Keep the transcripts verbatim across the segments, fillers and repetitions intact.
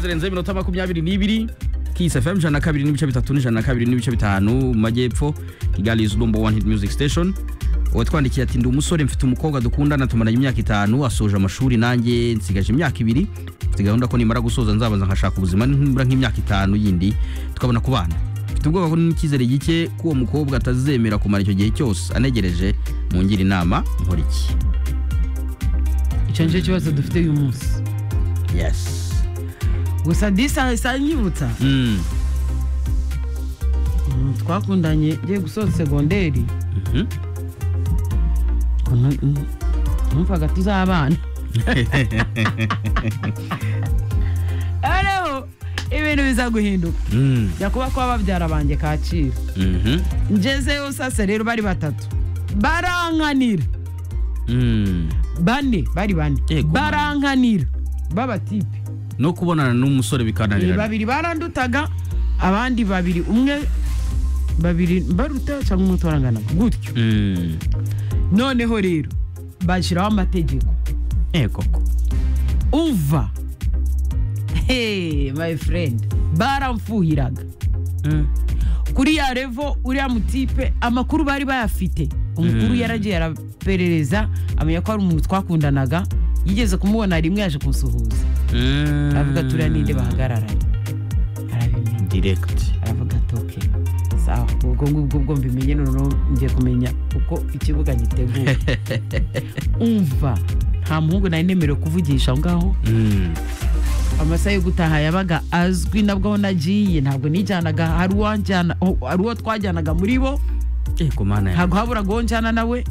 zirenze iminota makumyabiri n'ibiri. Kiss F M jana kabiri n'ibice bitatu n'ijana kabiri n'ibice bitanu mu majyepfo. Kigali is number one hit music station. Watwandikiye ati ndi umusore mfite umukobwa dukundana tumaranye imyaka itanu asoje amashuri nanjye nsigaje imyaka ibiri. Mfite gahunda ko nimara gusoza nzabanza nkashaka ubuzima nimbura nk'imyaka itanu yindi tukabona kubana. Mfite ubwoba ko n'ikizere gike ko uwo mukobwa atazemera kumara icyo gihe cyose anegereje mu ngira inama nkora iki. Icyo nje kibazo dufite uyu munsi. Yes. Gusa disa isa nyibutsa. Mm. Twakundanye ngiye gusoza segonderi. Mhm. Numvaga tuzabana. Areo ibintu biza guhinduka. Mm. Yakuba kwa babyara banje Kaciro. Mhm. Ngezeyo sasa rero bari batatu. Barankanira. Mm. Bane bari bane. Ego, Barankanira. Baba tipe. No kubonana n'umusore bikananira. Babiri barandutaga abandi babiri umwe babiri baruta cyangwa umutorangana gutyo. Mm. Noneho rero bashiraho amategeko. Eh koko. Uva. Hey my friend, baramfuhiraga. Mm. Kuri ya revo uriya mutipe amakuru bari bayafite. Umukuru Mm. yaragiye araperereza amenya ko ari umuntu twakundanaga, yigeze kumubona rimwe yaje kunsuhuza. Mm. Aravuga turiya ninde bahagararanye. Arabimenya. Direct. Aravuga toke. Sawa, ubwo ngubwo ubwo mbimenye none ngiye kumenya uko ikibuga giteguye. Umva, nta muhungu nari nemerewe kuvugisha ngaho. Mm. Amasaha yo gutaha yabaga azwi nabwo nagiye ntabwo nijyanaga hari uwanjyana hari uwo twajyanaga muri bo. Eh komana ya. Ntabwo habura gonjana nawe.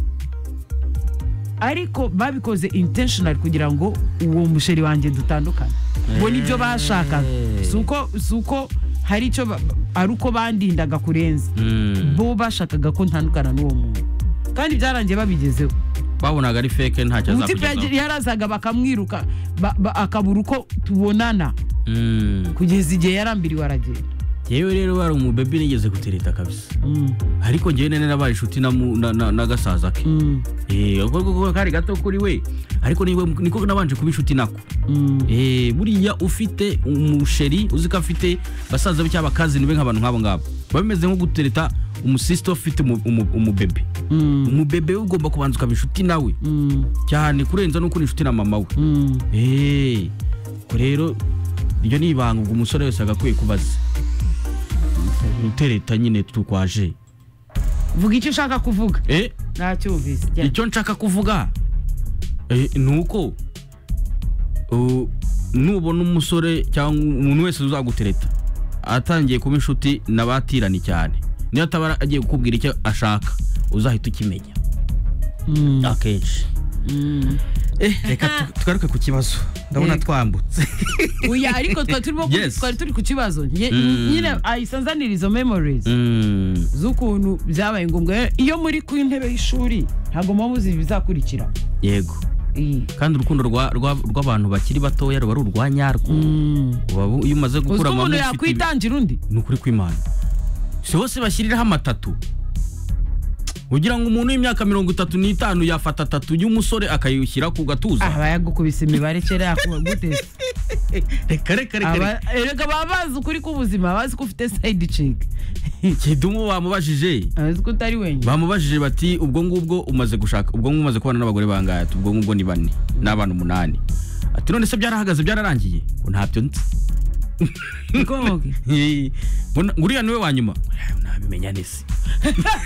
Ariko babikoze intentional kugira ngo uwo musheri wanjye dutandukane. Bo nibyo bashakaga. Suko suko hari icyo ari uko bandindaga kurenza. Mm. Bo bashakaga ko ntandukana n'uwo muntu. Kandi byarangiye babigezeho. Babonaga ari fake nta cyaza Utipe yarazaga bakamwiruka akabura uko tubonana. Mm. Kugeza igihe yarambiriwe aragenda. Yewe rero bari umubebe nigeze gutereta kabisa. Mm. Ariko ngiye nene nabaye inshuti na na, na gasaza ke. Mm. Eh ubwo kari gato kuri we. Ariko niwe niko nabanje kuba inshuti nako. Mm. Eh buriya ufite umusheri uzika afite basaza b'cyaba kazi nibe nk'abantu nk'abo ngabo. Bameze nko gutereta umusista ufite umubebe. Mm. Umubebe ugomba kubanza ukaba inshuti nawe. Mm. Cyane kurenza no kuri inshuti na mama we. Mm. Eh ko rero iryo nibanga ubwo umusore wese agakwiye kubaza. Utereta nyine tukwaje. Vuga icyo ushaka kuvuga. Eh nacyumvise. Icyo nshaka kuvuga eh nuko uh, nubona umusore cyangwa umuntu wese uzagutereta atangiye kuba inshuti nabatirani cyane. Niyo atabara agiye kukubwira icyo ashaka uzahita ukimenya. Mm. Akenshi. Mm. Eh reka tugaruke ku kibazo. Ndabona twambutse. Uya ariko twa turimo twari turi ku kibazo. Nyine ayisanzanira izo memories. Mm. Zukuntu byabaye ngombwa iyo muri ku intebe y'ishuri ntago muzi bizakurikira. Yego. Kandi urukundo rw'abantu bakiri batoya ruba rurwanyarwo. Ubu iyo umaze gukura mama ufite yakwitangira undi. Nukuri kw'Imana. Si bose bashyiriraho amatatu. Ugira ngo umuntu w'imyaka mirongo itatu n'itanu yafata tatu y'umusore akayushyira ku gatuza. Ah bayagukubise imibare kera yakuba gutese. Reka reka reka. Erega babazi ukuri k'ubuzima bazi ko ufite side chick. Kidumu bamubajije. Azi ko utari wenyine. Bamubajije bati ubwo ngubwo umaze gushaka ubwo ngumaze kubana n'abagore bangaye ubwo ngubwo ni bane n'abana umunani. Ati none se byarahagaze byararangiye ko ntabyo nzi. Ngomoge. Nguriya niwe wanyuma. Nabimenya nese.